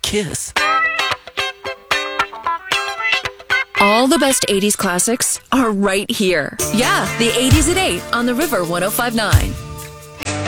kiss. All the best 80s classics are right here. Yeah, the 80s at 8 on the River 105.9.